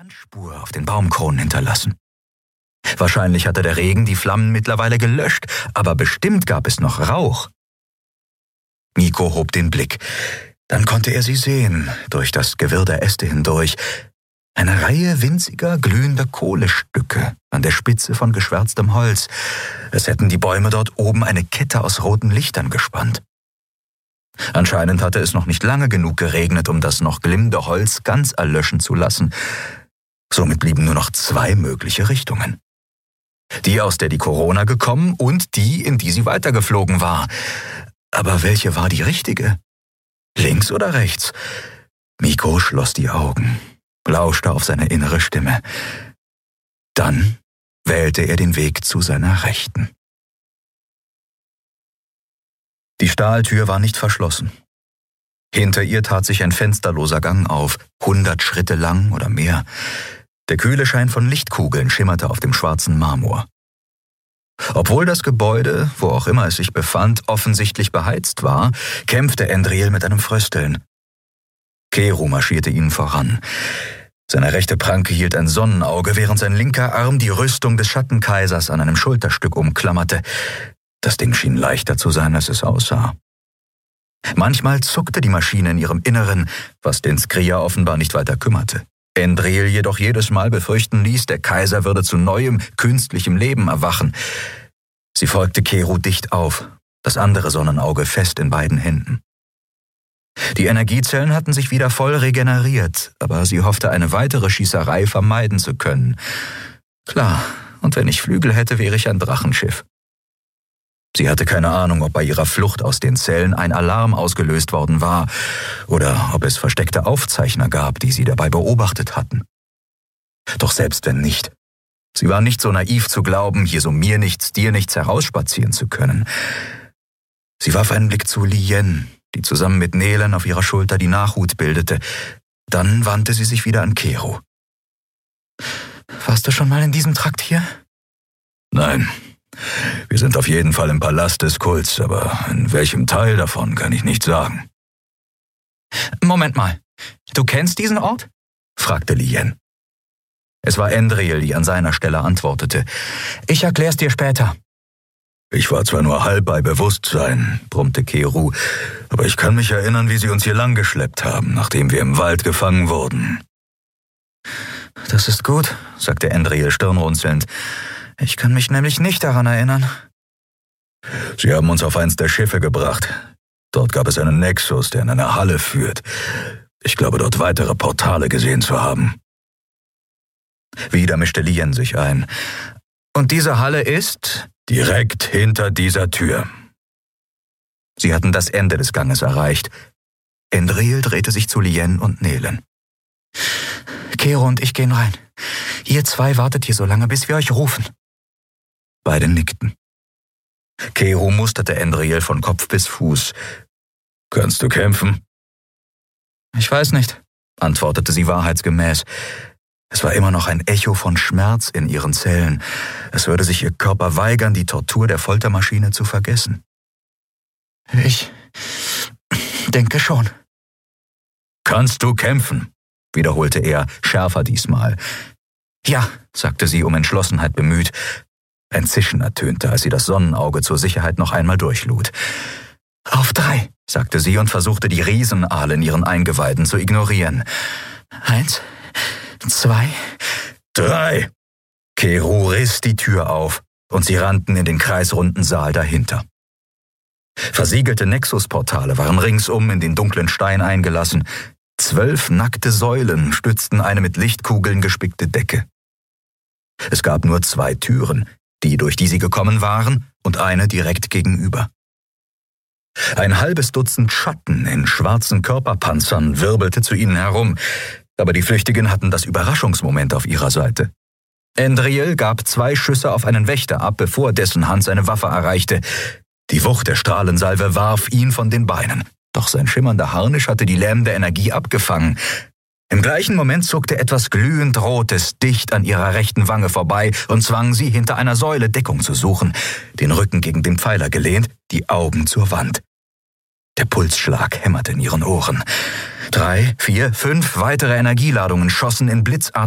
Brandspur auf den Baumkronen hinterlassen. Wahrscheinlich hatte der Regen die Flammen mittlerweile gelöscht, aber bestimmt gab es noch Rauch. Mikko hob den Blick. Dann konnte er sie sehen, durch das Gewirr der Äste hindurch. Eine Reihe winziger, glühender Kohlestücke an der Spitze von geschwärztem Holz. Es hätten die Bäume dort oben eine Kette aus roten Lichtern gespannt. Anscheinend hatte es noch nicht lange genug geregnet, um das noch glimmende Holz ganz erlöschen zu lassen. Somit blieben nur noch 2 mögliche Richtungen. Die, aus der die Corona gekommen und die, in die sie weitergeflogen war. Aber welche war die richtige? Links oder rechts? Mikko schloss die Augen, lauschte auf seine innere Stimme. Dann wählte er den Weg zu seiner Rechten. Die Stahltür war nicht verschlossen. Hinter ihr tat sich ein fensterloser Gang auf, 100 Schritte lang oder mehr. Der kühle Schein von Lichtkugeln schimmerte auf dem schwarzen Marmor. Obwohl das Gebäude, wo auch immer es sich befand, offensichtlich beheizt war, kämpfte Endriel mit einem Frösteln. Keru marschierte ihnen voran. Seine rechte Pranke hielt ein Sonnenauge, während sein linker Arm die Rüstung des Schattenkaisers an einem Schulterstück umklammerte. Das Ding schien leichter zu sein, als es aussah. Manchmal zuckte die Maschine in ihrem Inneren, was den Skria offenbar nicht weiter kümmerte. Endriel jedoch jedes Mal befürchten ließ, der Kaiser würde zu neuem, künstlichem Leben erwachen. Sie folgte Keru dicht auf, das andere Sonnenauge fest in beiden Händen. Die Energiezellen hatten sich wieder voll regeneriert, aber sie hoffte, eine weitere Schießerei vermeiden zu können. Klar, und wenn ich Flügel hätte, wäre ich ein Drachenschiff. Sie hatte keine Ahnung, ob bei ihrer Flucht aus den Zellen ein Alarm ausgelöst worden war oder ob es versteckte Aufzeichner gab, die sie dabei beobachtet hatten. Doch selbst wenn nicht, sie war nicht so naiv zu glauben, hier so mir nichts, dir nichts herausspazieren zu können. Sie warf einen Blick zu Lien, die zusammen mit Nelen auf ihrer Schulter die Nachhut bildete. Dann wandte sie sich wieder an Keru. »Warst du schon mal in diesem Trakt hier?« »Nein. Wir sind auf jeden Fall im Palast des Kults, aber in welchem Teil davon kann ich nicht sagen.« »Moment mal, du kennst diesen Ort?« fragte Lien. Es war Endriel, die an seiner Stelle antwortete. »Ich erklär's dir später.« »Ich war zwar nur halb bei Bewusstsein«, brummte Keru, »aber ich kann mich erinnern, wie sie uns hier langgeschleppt haben, nachdem wir im Wald gefangen wurden.« »Das ist gut«, sagte Endriel stirnrunzelnd. »Ich kann mich nämlich nicht daran erinnern.« »Sie haben uns auf eins der Schiffe gebracht. Dort gab es einen Nexus, der in eine Halle führt. Ich glaube, dort weitere Portale gesehen zu haben.« Wieder mischte Lien sich ein. »Und diese Halle ist?« »Direkt hinter dieser Tür.« Sie hatten das Ende des Ganges erreicht. Endriel drehte sich zu Lien und Nelen. »Keru und ich gehen rein. Ihr 2 wartet hier so lange, bis wir euch rufen.« Beide nickten. Keru musterte Endriel von Kopf bis Fuß. »Kannst du kämpfen?« »Ich weiß nicht«, antwortete sie wahrheitsgemäß. Es war immer noch ein Echo von Schmerz in ihren Zellen. Es würde sich ihr Körper weigern, die Tortur der Foltermaschine zu vergessen. »Ich denke schon.« »Kannst du kämpfen?« wiederholte er, schärfer diesmal. »Ja«, sagte sie, um Entschlossenheit bemüht. Ein Zischen ertönte, als sie das Sonnenauge zur Sicherheit noch einmal durchlud. »Auf 3«, sagte sie und versuchte, die Riesenaale in ihren Eingeweiden zu ignorieren. 1, 2, 3. Keru riss die Tür auf und sie rannten in den kreisrunden Saal dahinter. Versiegelte Nexusportale waren ringsum in den dunklen Stein eingelassen. 12 nackte Säulen stützten eine mit Lichtkugeln gespickte Decke. Es gab nur 2 Türen, die, durch die sie gekommen waren, und eine direkt gegenüber. Ein halbes Dutzend Schatten in schwarzen Körperpanzern wirbelte zu ihnen herum, aber die Flüchtigen hatten das Überraschungsmoment auf ihrer Seite. Endriel gab 2 Schüsse auf einen Wächter ab, bevor dessen Hand seine Waffe erreichte. Die Wucht der Strahlensalve warf ihn von den Beinen. Doch sein schimmernder Harnisch hatte die lähmende Energie abgefangen. Im gleichen Moment zuckte etwas glühend Rotes dicht an ihrer rechten Wange vorbei und zwang sie, hinter einer Säule Deckung zu suchen, den Rücken gegen den Pfeiler gelehnt, die Augen zur Wand. Der Pulsschlag hämmerte in ihren Ohren. 3, 4, 5 weitere Energieladungen schossen in blitzartigen